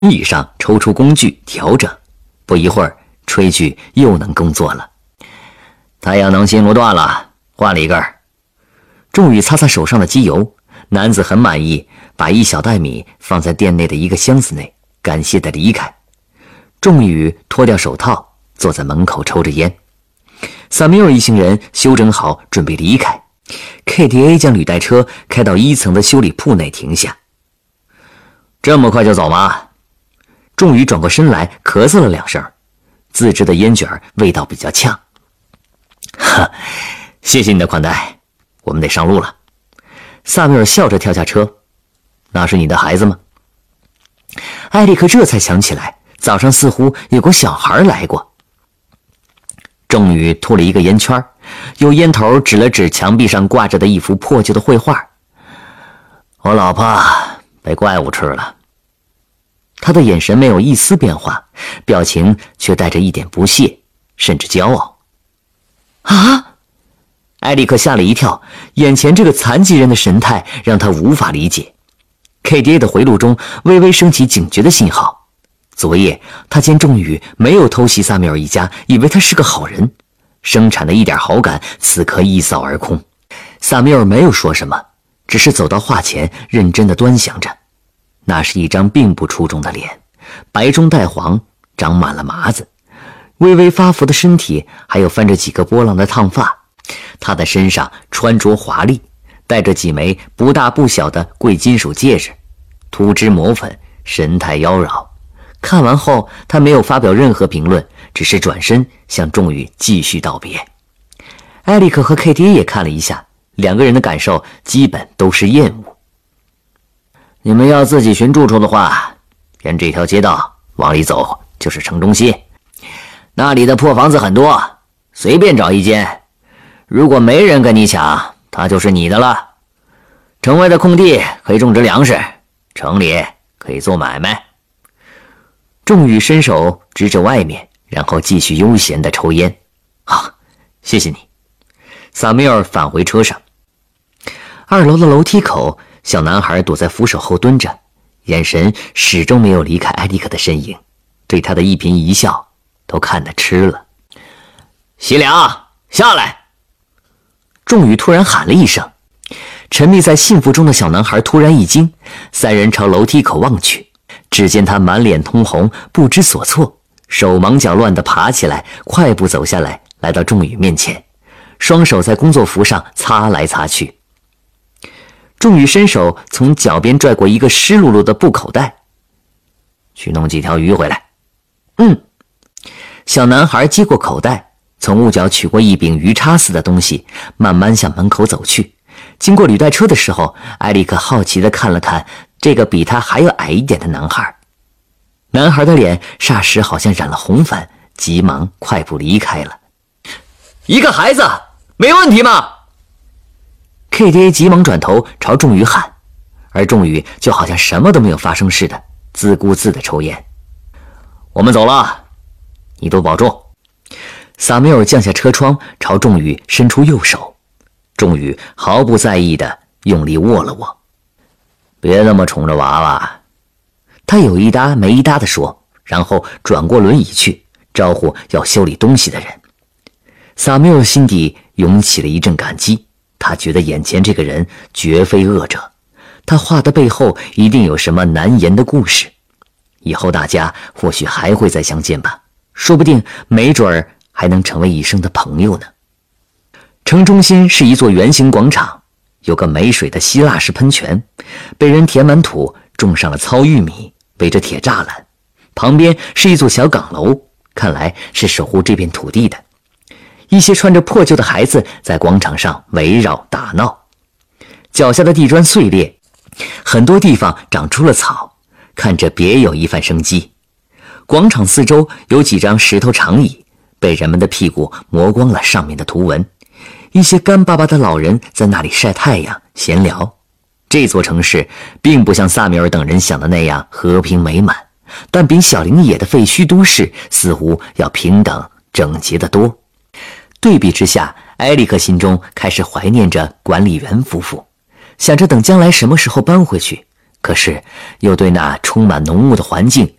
椅上抽出工具调整，不一会儿炊具又能工作了。太阳能新炉断了，换了一根。仲宇擦擦手上的机油，男子很满意，把一小袋米放在店内的一个箱子内，感谢地离开。仲宇脱掉手套，坐在门口抽着烟。萨米尔一行人休整好，准备离开。KTA 将履带车开到1层的修理铺内停下。这么快就走吗？仲宇转过身来，咳嗽了2声，自制的烟卷味道比较呛。谢谢你的款待，我们得上路了。萨米尔笑着跳下车。那是你的孩子吗？艾利克这才想起来，早上似乎有个小孩来过。仲宇吐了一个烟圈，用烟头指了指墙壁上挂着的一幅破旧的绘画。我老婆被怪物吃了。他的眼神没有一丝变化，表情却带着一点不屑，甚至骄傲。啊！艾利克吓了一跳，眼前这个残疾人的神态让他无法理解。KDA 的回路中微微升起警觉的信号。昨夜他见仲宇没有偷袭萨米尔一家，以为他是个好人，生产的一点好感此刻一扫而空。萨米尔没有说什么，只是走到画前认真地端详着。那是一张并不出众的脸，白中带黄，长满了麻子，微微发福的身体，还有翻着几个波浪的烫发。他的身上穿着华丽，戴着几枚不大不小的贵金属戒指，涂脂抹粉，神态妖娆。看完后，他没有发表任何评论，只是转身向仲宇继续道别。艾利克和 KDA 也看了一下，两个人的感受基本都是厌恶。你们要自己寻住处的话，沿这条街道往里走就是城中心，那里的破房子很多，随便找一间，如果没人跟你抢，它就是你的了。城外的空地可以种植粮食，城里可以做买卖。仲宇伸手指着外面，然后继续悠闲地抽烟。好，谢谢你。萨米尔返回车上。2楼的楼梯口，小男孩躲在扶手后蹲着，眼神始终没有离开艾利克的身影，对他的一颦一笑都看得痴了。喜良，下来！仲宇突然喊了一声。沉迷在幸福中的小男孩突然一惊，3人朝楼梯口望去，只见他满脸通红，不知所措，手忙脚乱地爬起来，快步走下来，来到仲宇面前，双手在工作服上擦来擦去。仲宇伸手从脚边拽过一个湿漉漉的布口袋，去弄几条鱼回来。小男孩接过口袋，从物角取过一柄鱼叉似的东西，慢慢向门口走去。经过履带车的时候，艾利克好奇地看了看这个比他还要矮一点的男孩。男孩的脸霎时好像染了红粉，急忙快步离开了。一个孩子，没问题吗？KDA 急忙转头朝仲宇喊，而仲宇就好像什么都没有发生似的，自顾自地抽烟。我们走了，你多保重。萨米尔降下车窗，朝仲宇伸出右手。仲宇毫不在意地用力握了握。别那么宠着娃娃，他有一搭没一搭地说，然后转过轮椅去招呼要修理东西的人。萨米尔心底涌起了一阵感激，他觉得眼前这个人绝非恶者，他画的背后一定有什么难言的故事。以后大家或许还会再相见吧，说不定没准儿还能成为一生的朋友呢。城中心是一座圆形广场，有个没水的希腊式喷泉，被人填满土，种上了糙玉米，围着铁栅栏。旁边是一座小岗楼，看来是守护这片土地的。一些穿着破旧的孩子在广场上围绕打闹，脚下的地砖碎裂，很多地方长出了草，看着别有一番生机。广场四周有几张石头长椅，被人们的屁股磨光了上面的图文。一些干巴巴的老人在那里晒太阳闲聊。这座城市并不像萨米尔等人想的那样和平美满，但比小林野的废墟都市似乎要平等整洁得多。对比之下，埃里克心中开始怀念着管理员夫妇，想着等将来什么时候搬回去， 可是又对那充满浓雾的环境